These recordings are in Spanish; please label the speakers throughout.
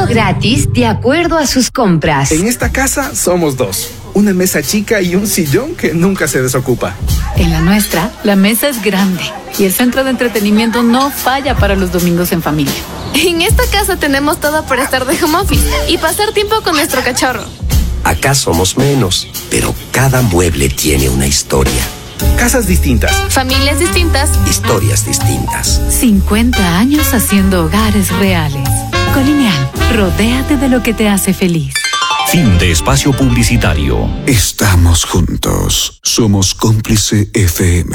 Speaker 1: Gratis de acuerdo a sus compras.
Speaker 2: En esta casa somos dos. Una mesa chica y un sillón que nunca se desocupa.
Speaker 3: En la nuestra, la mesa es grande y el centro de entretenimiento no falla para los domingos en familia.
Speaker 4: En esta casa tenemos todo para estar de home office y pasar tiempo con nuestro cachorro.
Speaker 5: Acá somos menos, pero cada mueble tiene una historia.
Speaker 2: Casas distintas.
Speaker 4: Familias distintas.
Speaker 5: Historias distintas.
Speaker 3: 50 años haciendo hogares reales. Colineal, rodéate de lo que te hace feliz.
Speaker 6: Fin de espacio publicitario.
Speaker 7: Estamos juntos. Somos Cómplice FM.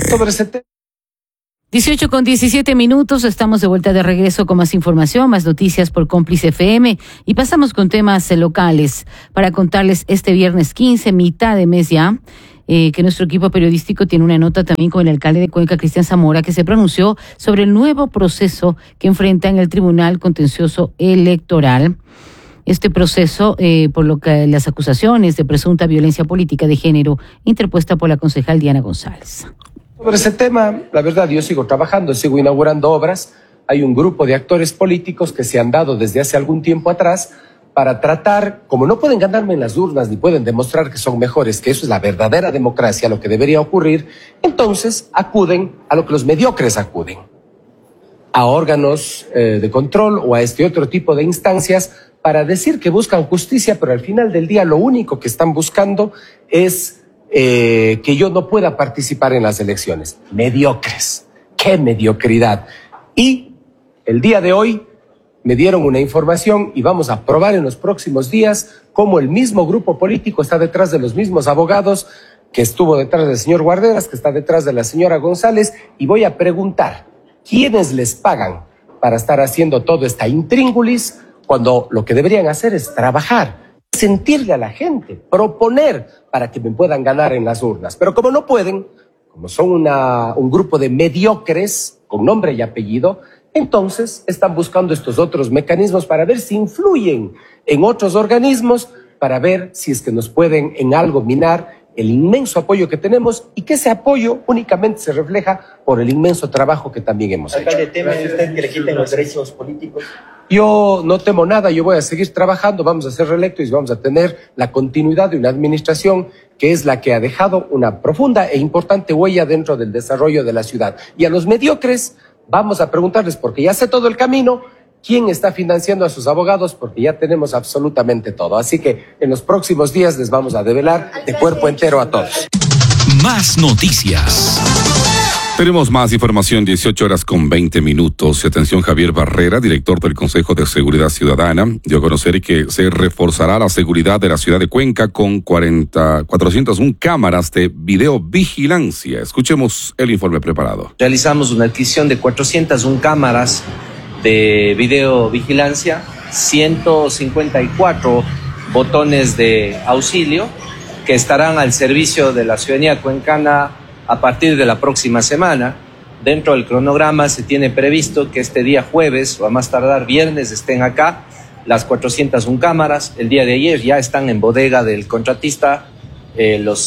Speaker 8: 18:17, estamos de vuelta de regreso con más información, más noticias por Cómplice FM y pasamos con temas locales para contarles este viernes 15, mitad de mes ya, que nuestro equipo periodístico tiene una nota también con el alcalde de Cuenca, Cristian Zamora, que se pronunció sobre el nuevo proceso que enfrenta en el Tribunal Contencioso Electoral. Este proceso, por lo que las acusaciones de presunta violencia política de género interpuesta por la concejal Diana González.
Speaker 9: Sobre ese tema, la verdad, yo sigo trabajando, sigo inaugurando obras. Hay un grupo de actores políticos que se han dado desde hace algún tiempo atrás para tratar, como no pueden ganarme en las urnas ni pueden demostrar que son mejores, que eso es la verdadera democracia, lo que debería ocurrir, entonces acuden a lo que los mediocres acuden, a órganos de control o a este otro tipo de instancias para decir que buscan justicia, pero al final del día lo único que están buscando es que yo no pueda participar en las elecciones. Mediocres. ¡Qué mediocridad! Y el día de hoy me dieron una información y vamos a probar en los próximos días cómo el mismo grupo político está detrás de los mismos abogados que estuvo detrás del señor Guarderas, que está detrás de la señora González, y voy a preguntar, ¿quiénes les pagan para estar haciendo todo esta intríngulis cuando lo que deberían hacer es trabajar, sentirle a la gente, proponer para que me puedan ganar en las urnas? Pero como no pueden, como son un grupo de mediocres con nombre y apellido, entonces están buscando estos otros mecanismos para ver si influyen en otros organismos, para ver si es que nos pueden en algo minar el inmenso apoyo que tenemos y que ese apoyo únicamente se refleja por el inmenso trabajo que también hemos hecho.
Speaker 10: ¿Alcalde, teme usted que le quiten los derechos políticos?
Speaker 9: Yo no temo nada, yo voy a seguir trabajando, vamos a ser reelectos y vamos a tener la continuidad de una administración que es la que ha dejado una profunda e importante huella dentro del desarrollo de la ciudad. Y a los mediocres vamos a preguntarles, porque ya sé todo el camino, quién está financiando a sus abogados, porque ya tenemos absolutamente todo. Así que en los próximos días les vamos a develar de cuerpo entero a todos.
Speaker 6: Más noticias.
Speaker 11: Tenemos más información, 18:20. Atención, Javier Barrera, director del Consejo de Seguridad Ciudadana, dio a conocer que se reforzará la seguridad de la ciudad de Cuenca con 401 cámaras de videovigilancia. Escuchemos el informe preparado.
Speaker 10: Realizamos una adquisición de 401 cámaras de videovigilancia, 154 botones de auxilio que estarán al servicio de la ciudadanía cuencana a partir de la próxima semana. Dentro del cronograma se tiene previsto que este día jueves o a más tardar viernes estén acá las 401 cámaras. El día de ayer ya están en bodega del contratista los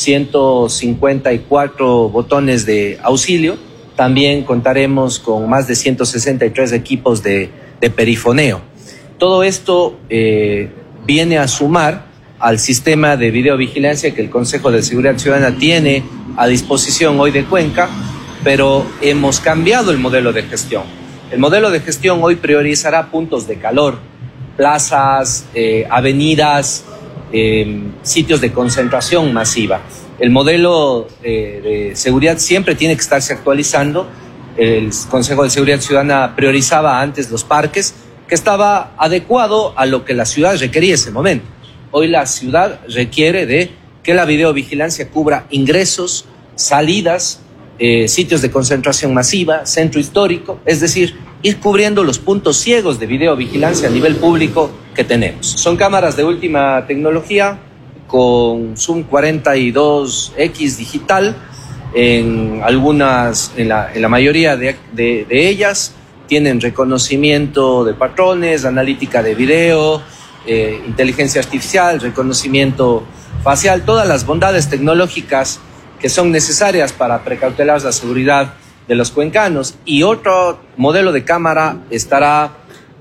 Speaker 10: 154 botones de auxilio. También contaremos con más de 163 equipos de perifoneo. Todo esto viene a sumar al sistema de videovigilancia que el Consejo de Seguridad Ciudadana tiene a disposición hoy de Cuenca, pero hemos cambiado el modelo de gestión. El modelo de gestión hoy priorizará puntos de calor, plazas, avenidas, sitios de concentración masiva. El modelo de seguridad siempre tiene que estarse actualizando. El Consejo de Seguridad Ciudadana priorizaba antes los parques, que estaba adecuado a lo que la ciudad requería en ese momento. Hoy la ciudad requiere de que la videovigilancia cubra ingresos, salidas, sitios de concentración masiva, centro histórico, es decir, ir cubriendo los puntos ciegos de videovigilancia a nivel público que tenemos. Son cámaras de última tecnología con Zoom 42X digital, en la mayoría de ellas tienen reconocimiento de patrones, analítica de video, inteligencia artificial, reconocimiento facial, todas las bondades tecnológicas que son necesarias para precautelar la seguridad de los cuencanos. Y otro modelo de cámara estará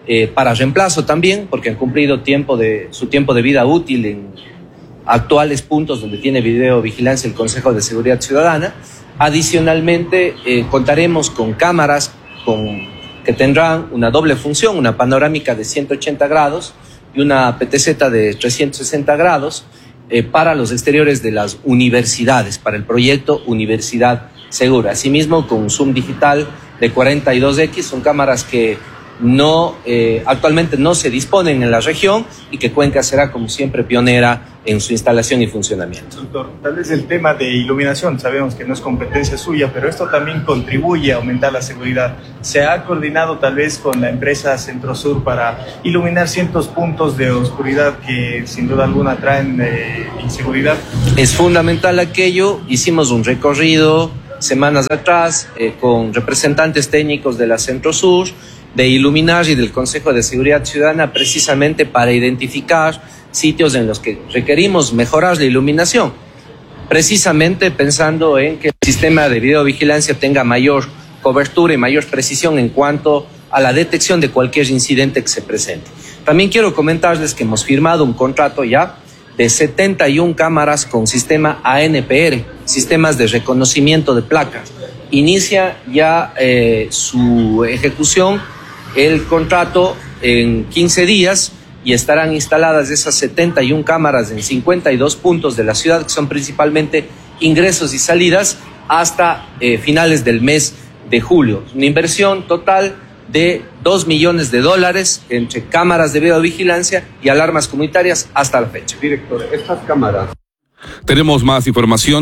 Speaker 10: para reemplazo también, porque han cumplido su tiempo de vida útil en actuales puntos donde tiene videovigilancia el Consejo de Seguridad Ciudadana. Adicionalmente, contaremos con cámaras que tendrán una doble función, una panorámica de 180 grados y una PTZ de 360 grados para los exteriores de las universidades, para el proyecto Universidad Segura. Asimismo, con un zoom digital de 42X, son cámaras que actualmente no se disponen en la región y que Cuenca será, como siempre, pionera en su instalación y funcionamiento.
Speaker 12: Doctor, tal vez el tema de iluminación, sabemos que no es competencia suya, pero esto también contribuye a aumentar la seguridad. ¿Se ha coordinado tal vez con la empresa Centrosur para iluminar ciertos puntos de oscuridad que sin duda alguna traen inseguridad?
Speaker 10: Es fundamental aquello. Hicimos un recorrido semanas atrás con representantes técnicos de la Centrosur, de Iluminar y del Consejo de Seguridad Ciudadana, precisamente para identificar sitios en los que requerimos mejorar la iluminación, precisamente pensando en que el sistema de videovigilancia tenga mayor cobertura y mayor precisión en cuanto a la detección de cualquier incidente que se presente. También quiero comentarles que hemos firmado un contrato ya de 71 cámaras con sistema ANPR, sistemas de reconocimiento de placas. Inicia ya su ejecución el contrato en 15 días y estarán instaladas esas 71 cámaras en 52 puntos de la ciudad, que son principalmente ingresos y salidas, hasta finales del mes de julio. Una inversión total de $2 millones entre cámaras de videovigilancia y alarmas comunitarias hasta la fecha.
Speaker 11: Director, estas cámaras. Tenemos más información,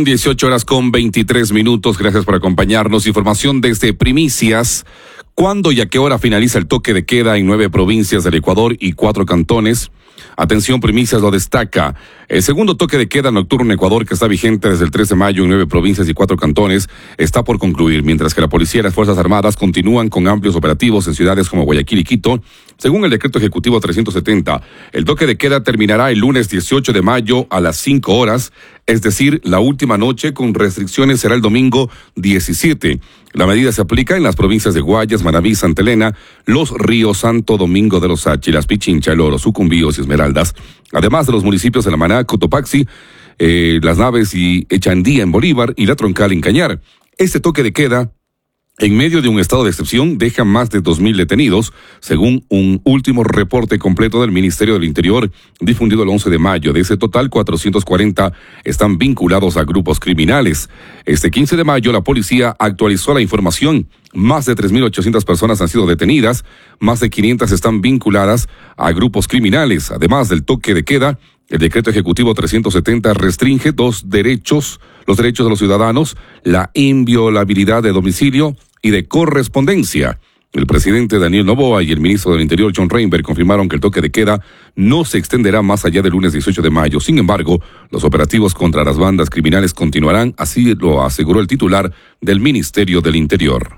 Speaker 11: 18:23. Gracias por acompañarnos. Información desde Primicias. ¿Cuándo y a qué hora finaliza el toque de queda en 9 provincias del Ecuador y 4 cantones? Atención, Primicias lo destaca. El segundo toque de queda nocturno en Ecuador, que está vigente desde el 3 de mayo en 9 provincias y 4 cantones, está por concluir, mientras que la policía y las Fuerzas Armadas continúan con amplios operativos en ciudades como Guayaquil y Quito. Según el decreto ejecutivo 370, el toque de queda terminará el lunes 18 de mayo a las 5 horas, es decir, la última noche con restricciones será el domingo 17. La medida se aplica en las provincias de Guayas, Manabí, Santa Elena, Los Ríos, Santo Domingo de los Áchilas, Pichincha, El Oro, Sucumbíos y Esmeraldas, además de los municipios de La Maná, Cotopaxi, Las Naves y Echandía en Bolívar y La Troncal en Cañar. Este toque de queda, en medio de un estado de excepción, deja más de 2.000 detenidos, según un último reporte completo del Ministerio del Interior, difundido el 11 de mayo. De ese total, 440 están vinculados a grupos criminales. Este 15 de mayo, la policía actualizó la información. Más de 3.800 personas han sido detenidas, más de 500 están vinculadas a grupos criminales. Además del toque de queda, el decreto ejecutivo 370 restringe los derechos de los ciudadanos, la inviolabilidad de domicilio y de correspondencia. El presidente Daniel Noboa y el ministro del Interior John Reinberg confirmaron que el toque de queda no se extenderá más allá del lunes 18 de mayo. Sin embargo, los operativos contra las bandas criminales continuarán, así lo aseguró el titular del Ministerio del Interior.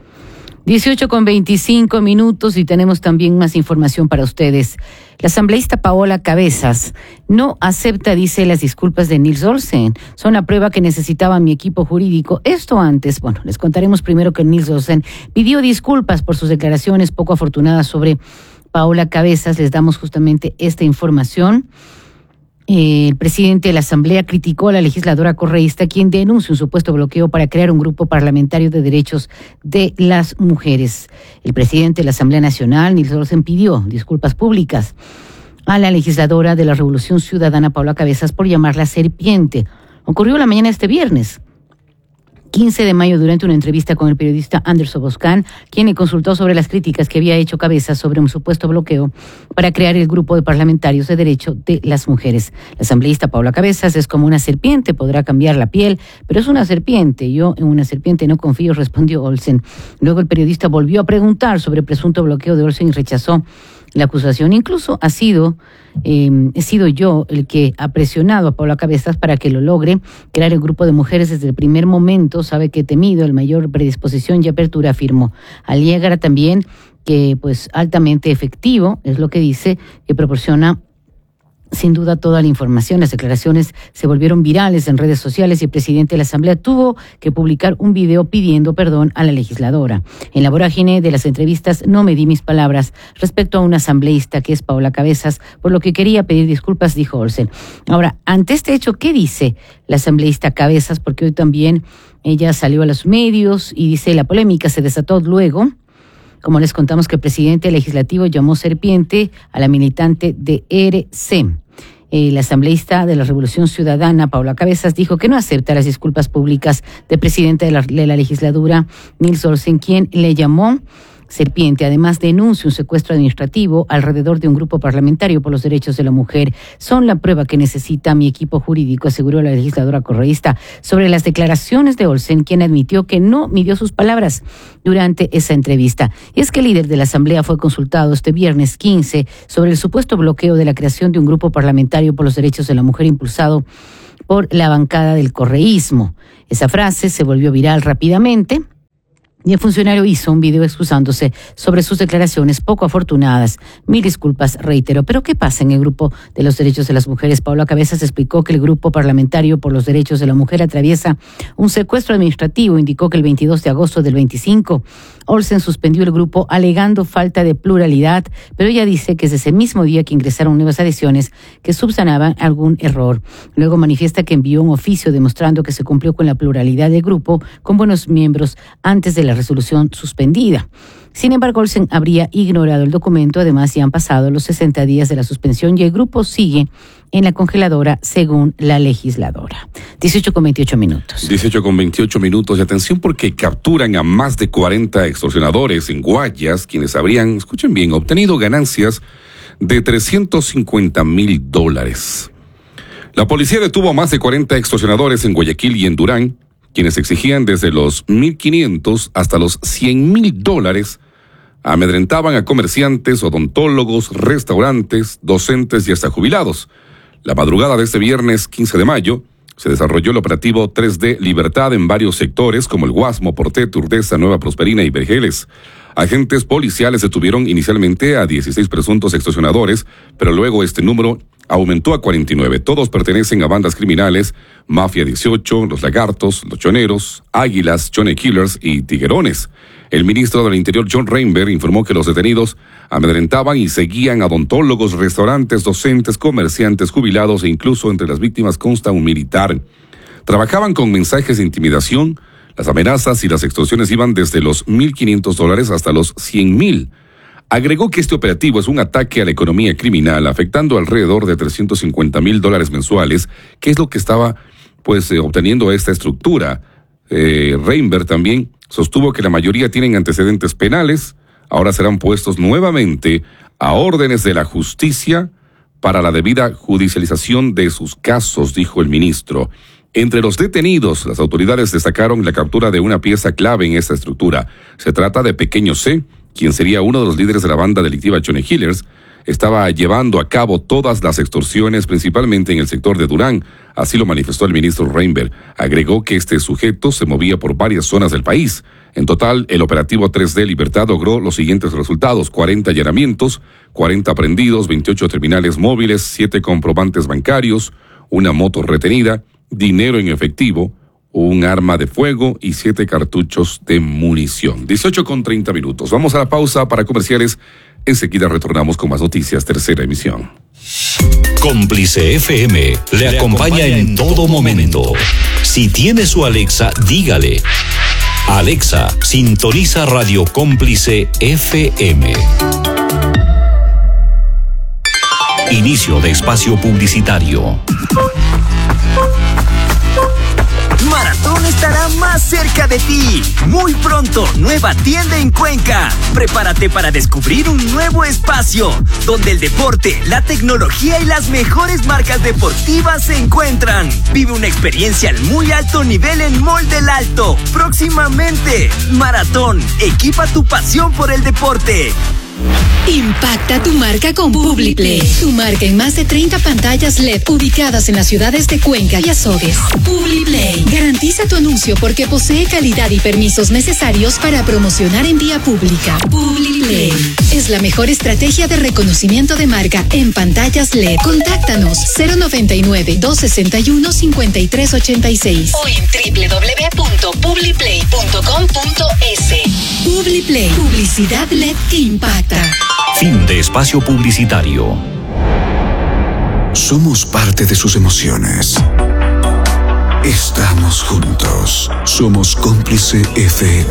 Speaker 8: 18:25 y tenemos también más información para ustedes. La asambleísta Paola Cabezas no acepta, dice, las disculpas de Nils Olsen. Son la prueba que necesitaba mi equipo jurídico. Esto antes, les contaremos primero que Nils Olsen pidió disculpas por sus declaraciones poco afortunadas sobre Paola Cabezas. Les damos justamente esta información. El presidente de la Asamblea criticó a la legisladora correísta, quien denuncia un supuesto bloqueo para crear un grupo parlamentario de derechos de las mujeres. El presidente de la Asamblea Nacional, Nils Olsen, pidió disculpas públicas a la legisladora de la Revolución Ciudadana, Paola Cabezas, por llamarla serpiente. Ocurrió la mañana de este viernes, 15 de mayo, durante una entrevista con el periodista Anderson Boscan, quien le consultó sobre las críticas que había hecho Cabezas sobre un supuesto bloqueo para crear el grupo de parlamentarios de derecho de las mujeres. La asambleísta Paola Cabezas es como una serpiente, podrá cambiar la piel, pero es una serpiente. Yo en una serpiente no confío, respondió Olsen. Luego el periodista volvió a preguntar sobre el presunto bloqueo de Olsen y rechazó la acusación. Incluso he sido yo el que ha presionado a Paola Cabezas para que lo logre crear el grupo de mujeres desde el primer momento. Sabe que he temido el mayor predisposición y apertura, afirmó. Alegra también que altamente efectivo, es lo que dice, que proporciona sin duda toda la información. Las declaraciones se volvieron virales en redes sociales y el presidente de la Asamblea tuvo que publicar un video pidiendo perdón a la legisladora. En la vorágine de las entrevistas no medí mis palabras respecto a una asambleísta que es Paola Cabezas, por lo que quería pedir disculpas, dijo Olsen. Ahora, ante este hecho, ¿qué dice la asambleísta Cabezas? Porque hoy también ella salió a los medios y dice la polémica se desató luego. Como les contamos que el presidente legislativo llamó serpiente a la militante de ERC. La asambleísta de la Revolución Ciudadana, Paola Cabezas, dijo que no acepta las disculpas públicas del presidente de la legislatura, Nils Olsen, quien le llamó serpiente. Además, denuncia un secuestro administrativo alrededor de un grupo parlamentario por los derechos de la mujer. Son la prueba que necesita mi equipo jurídico, aseguró la legisladora correísta sobre las declaraciones de Olsen, quien admitió que no midió sus palabras durante esa entrevista. Y es que el líder de la Asamblea fue consultado este viernes 15 sobre el supuesto bloqueo de la creación de un grupo parlamentario por los derechos de la mujer impulsado por la bancada del correísmo. Esa frase se volvió viral rápidamente. Y el funcionario hizo un video excusándose sobre sus declaraciones poco afortunadas. Mil disculpas, reitero. ¿Pero qué pasa en el grupo de los derechos de las mujeres? Paola Cabezas explicó que el grupo parlamentario por los derechos de la mujer atraviesa un secuestro administrativo. Indicó que el 22 de agosto del 25, Olsen suspendió el grupo alegando falta de pluralidad, pero ella dice que es ese mismo día que ingresaron nuevas adiciones que subsanaban algún error. Luego manifiesta que envió un oficio demostrando que se cumplió con la pluralidad del grupo con buenos miembros antes de la resolución suspendida. Sin embargo, Olsen habría ignorado el documento. Además, ya han pasado los 60 días de la suspensión y el grupo sigue en la congeladora, según la legisladora. 18:28.
Speaker 11: 18:28. Y atención porque capturan a más de 40 extorsionadores en Guayas, quienes habrían, escuchen bien, obtenido ganancias de $350,000. La policía detuvo a más de 40 extorsionadores en Guayaquil y en Durán, quienes exigían desde los $1,500 hasta los $100,000, amedrentaban a comerciantes, odontólogos, restaurantes, docentes y hasta jubilados. La madrugada de este viernes 15 de mayo se desarrolló el operativo 3D Libertad en varios sectores como el Guasmo, Portet, Urdesa, Nueva Prosperina y Vergeles. Agentes policiales detuvieron inicialmente a 16 presuntos extorsionadores, pero luego este número aumentó a 49. Todos pertenecen a bandas criminales, Mafia 18, Los Lagartos, Los Choneros, Águilas, Chone Killers y Tiguerones. El ministro del Interior, John Reinberg, informó que los detenidos amedrentaban y seguían a odontólogos, restaurantes, docentes, comerciantes, jubilados e incluso entre las víctimas consta un militar. Trabajaban con mensajes de intimidación. Las amenazas y las extorsiones iban desde los $1,500 hasta los $100,000. Agregó que este operativo es un ataque a la economía criminal, afectando alrededor de $350,000 mensuales, que es lo que estaba obteniendo esta estructura. Reinberg también sostuvo que la mayoría tienen antecedentes penales, ahora serán puestos nuevamente a órdenes de la justicia para la debida judicialización de sus casos, dijo el ministro. Entre los detenidos, las autoridades destacaron la captura de una pieza clave en esta estructura. Se trata de Pequeño C, quien sería uno de los líderes de la banda delictiva Chone Killers. Estaba llevando a cabo todas las extorsiones, principalmente en el sector de Durán. Así lo manifestó el ministro Reinberg. Agregó que este sujeto se movía por varias zonas del país. En total, el operativo 3D Libertad logró los siguientes resultados: 40 allanamientos, 40 aprehendidos, 28 terminales móviles, 7 comprobantes bancarios, una moto retenida, dinero en efectivo, un arma de fuego y 7 cartuchos de munición. 18:30. Vamos a la pausa para comerciales. Enseguida retornamos con más noticias, tercera emisión.
Speaker 6: Cómplice FM le acompaña en todo momento. Si tiene su Alexa, dígale: Alexa, sintoniza Radio Cómplice FM. Inicio de espacio publicitario.
Speaker 13: Maratón estará más cerca de ti. Muy pronto, nueva tienda en Cuenca. Prepárate para descubrir un nuevo espacio donde el deporte, la tecnología y las mejores marcas deportivas se encuentran. Vive una experiencia al muy alto nivel en Mall del Alto. Próximamente, Maratón, equipa tu pasión por el deporte.
Speaker 14: Impacta tu marca con Publiplay. Tu marca en más de 30 pantallas LED ubicadas en las ciudades de Cuenca y Azogues. Publiplay. Garantiza tu anuncio porque posee calidad y permisos necesarios para promocionar en vía pública. Publiplay es la mejor estrategia de reconocimiento de marca en pantallas LED. Contáctanos 099-261-5386 o en www.publiplay.com.es. Publiplay. Publicidad LED que impacta.
Speaker 6: Fin de espacio publicitario.
Speaker 7: Somos parte de sus emociones. Estamos juntos. Somos Cómplice FM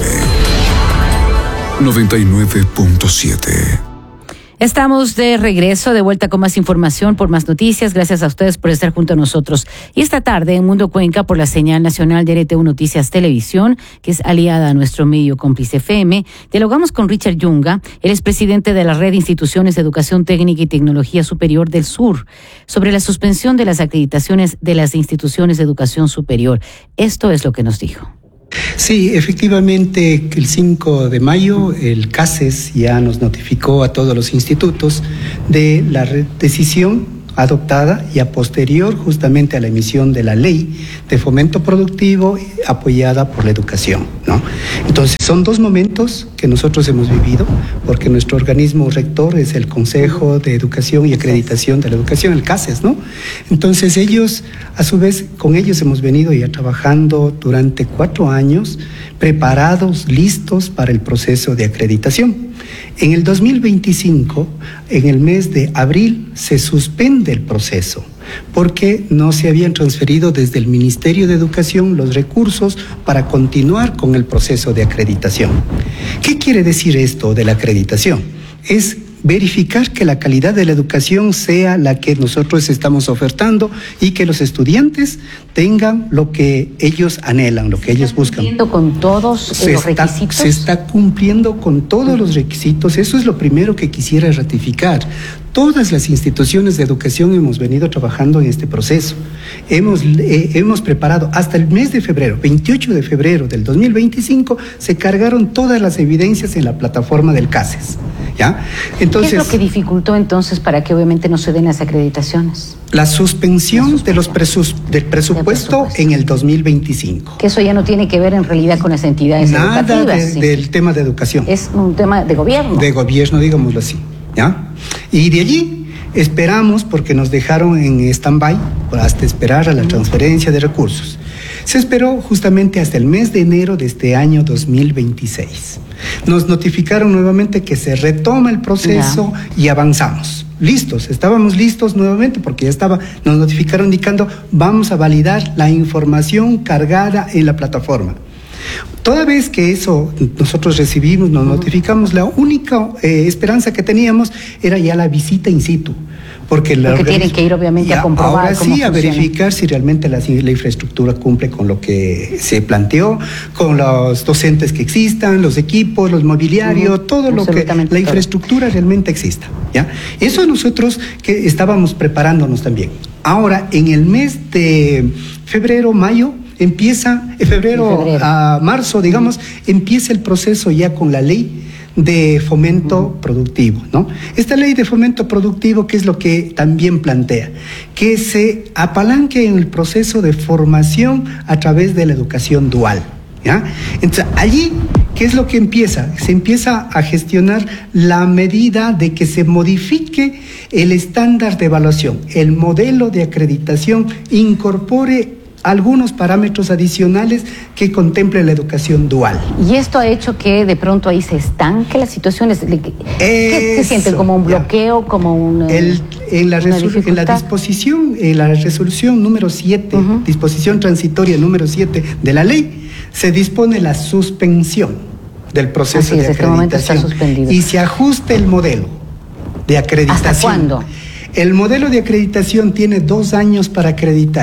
Speaker 7: 99.7.
Speaker 8: Estamos de regreso, de vuelta con más información, por más noticias. Gracias a ustedes por estar junto a nosotros. Y esta tarde en Mundo Cuenca, por la señal nacional de RTV Noticias Televisión, que es aliada a nuestro medio Cómplice FM, dialogamos con Richard Yunga, él es presidente de la Red de Instituciones de Educación Técnica y Tecnología Superior del Sur, sobre la suspensión de las acreditaciones de las instituciones de educación superior. Esto es lo que nos dijo.
Speaker 15: Sí, efectivamente, el 5 de mayo el CASES ya nos notificó a todos los institutos de la decisión adoptada y a posterior justamente a la emisión de la ley de fomento productivo apoyada por la educación, ¿no? Entonces, son dos momentos que nosotros hemos vivido, porque nuestro organismo rector es el Consejo de Educación y Acreditación de la Educación, el CASES, ¿no? Entonces, ellos, a su vez, con ellos hemos venido ya trabajando durante 4 años, preparados, listos para el proceso de acreditación. En el 2025, en el mes de abril, se suspende el proceso porque no se habían transferido desde el Ministerio de Educación los recursos para continuar con el proceso de acreditación. ¿Qué quiere decir esto de la acreditación? Es verificar que la calidad de la educación sea la que nosotros estamos ofertando y que los estudiantes tengan lo que ellos anhelan, lo que ellos buscan.
Speaker 8: ¿Se está cumpliendo con todos los requisitos?
Speaker 15: Se está cumpliendo con todos los requisitos. Eso es lo primero que quisiera ratificar. Todas las instituciones de educación hemos venido trabajando en este proceso. Hemos preparado hasta el mes de febrero, 28 de febrero del 2025, se cargaron todas las evidencias en la plataforma del CASES, ¿ya? Entonces,
Speaker 8: ¿qué es lo que dificultó entonces para que obviamente no se den las acreditaciones?
Speaker 15: La suspensión del presupuesto en el 2025.
Speaker 8: Que eso ya no tiene que ver en realidad con las entidades educativas.
Speaker 15: Nada del tema de educación.
Speaker 8: Es un tema de gobierno.
Speaker 15: De gobierno, digámoslo así, ¿ya? Y de allí esperamos, porque nos dejaron en stand-by hasta esperar a la transferencia de recursos. Se esperó justamente hasta el mes de enero de este año 2026. Nos notificaron nuevamente que se retoma el proceso y avanzamos. Listos, estábamos listos nuevamente porque nos notificaron indicando vamos a validar la información cargada en la plataforma. Toda vez que eso nosotros recibimos, nos notificamos, la única esperanza que teníamos era ya la visita in situ. Porque
Speaker 8: tienen que ir obviamente a comprobar.
Speaker 15: Ahora sí, a verificar si realmente la infraestructura cumple con lo que se planteó, con los docentes que existan, los equipos, los mobiliarios, todo lo que la infraestructura realmente exista, ¿ya? Eso nosotros que estábamos preparándonos también. Ahora, en el mes de febrero, mayo, febrero a marzo, digamos, empieza el proceso ya con la ley de fomento productivo, ¿no? Esta ley de fomento productivo, ¿qué es lo que también plantea? Que se apalanque en el proceso de formación a través de la educación dual, ¿ya? Entonces, allí, ¿qué es lo que empieza? Se empieza a gestionar la medida de que se modifique el estándar de evaluación, el modelo de acreditación incorpore algunos parámetros adicionales que contemple la educación dual.
Speaker 8: ¿Y esto ha hecho que de pronto ahí se estanque las situaciones? ¿Qué se siente? ¿Como un bloqueo? ¿Como una
Speaker 15: disposición, en la resolución número 7, disposición transitoria número 7 de la ley, se dispone la suspensión del proceso de acreditación.
Speaker 8: Este momento está suspendido.
Speaker 15: Y se ajusta el modelo de acreditación.
Speaker 8: ¿Hasta cuándo?
Speaker 15: El modelo de acreditación tiene 2 años para acreditarse.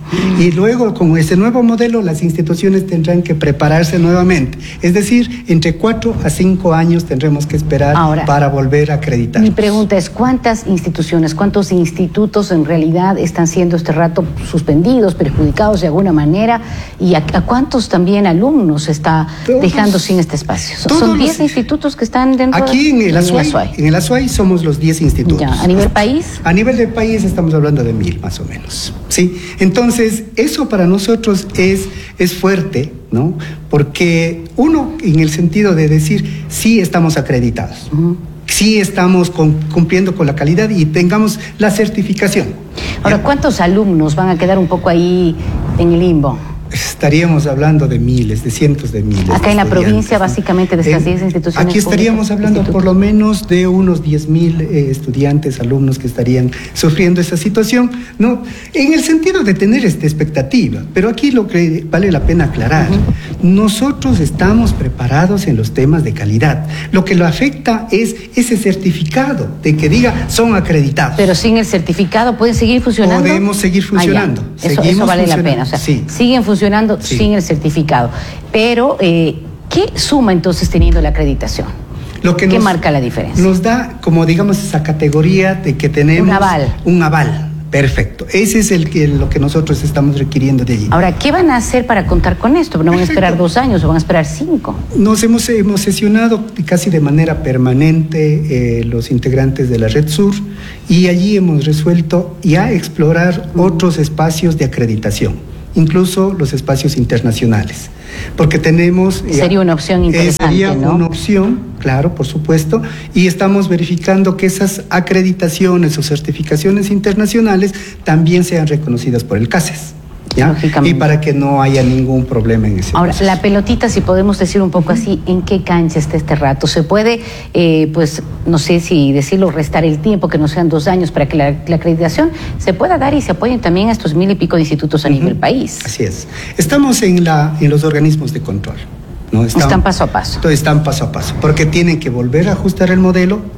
Speaker 15: Y luego, con ese nuevo modelo, las instituciones tendrán que prepararse nuevamente. Es decir, entre 4 a 5 años tendremos que esperar para volver a acreditar.
Speaker 8: Mi pregunta es, ¿cuántas instituciones, cuántos institutos en realidad están siendo este rato suspendidos, perjudicados de alguna manera? ¿Y a cuántos también alumnos está dejando sin este espacio? Son 10 institutos que están dentro
Speaker 15: aquí en el Azuay. En el Azuay somos los 10 institutos.
Speaker 8: Ya. ¿A nivel país?
Speaker 15: A nivel del país estamos hablando de 1,000 más o menos. ¿Sí? Entonces, eso para nosotros es fuerte, ¿no? Porque uno, en el sentido de decir, sí estamos acreditados. Sí estamos cumpliendo con la calidad y tengamos la certificación.
Speaker 8: Ahora, ¿cuántos alumnos van a quedar un poco ahí en el limbo?
Speaker 15: Estaríamos hablando de miles, de cientos de miles.
Speaker 8: Acá en la provincia, básicamente, de estas 10 instituciones.
Speaker 15: Aquí estaríamos hablando por lo menos de unos 10,000 estudiantes, alumnos que estarían sufriendo esta situación, ¿no? En el sentido de tener esta expectativa. Pero aquí lo que vale la pena aclarar, nosotros estamos preparados en los temas de calidad. Lo que lo afecta es ese certificado de que diga son acreditados.
Speaker 8: Pero sin el certificado, ¿pueden seguir funcionando?
Speaker 15: Podemos seguir funcionando.
Speaker 8: Eso vale la pena. O sea, siguen funcionando sin el certificado. Pero, ¿qué suma entonces teniendo la acreditación? ¿Qué marca la diferencia?
Speaker 15: Nos da, como digamos, esa categoría de que tenemos... Un aval. Perfecto. Ese es lo que nosotros estamos requiriendo de allí.
Speaker 8: Ahora, ¿qué van a hacer para contar con esto? ¿No van a esperar 2 años o van a esperar 5?
Speaker 15: Nos hemos sesionado casi de manera permanente los integrantes de la Red Sur y allí hemos resuelto ya explorar otros espacios de acreditación, incluso los espacios internacionales, porque tenemos...
Speaker 8: Sería una opción interesante,
Speaker 15: sería una opción, claro, por supuesto, y estamos verificando que esas acreditaciones o certificaciones internacionales también sean reconocidas por el CACES. ¿Ya? Y para que no haya ningún problema en ese
Speaker 8: Ahora,
Speaker 15: proceso.
Speaker 8: la pelotita, si podemos decir un poco así, ¿en qué cancha está este rato? ¿Se puede, pues, no sé si decirlo, restar el tiempo, que no sean 2 años, para que la acreditación se pueda dar y se apoyen también a estos 1,000 y pico de institutos a nivel país?
Speaker 15: Así es. Estamos en los organismos de control. ¿no?
Speaker 8: Están paso a paso.
Speaker 15: Están paso a paso, porque tienen que volver a ajustar el modelo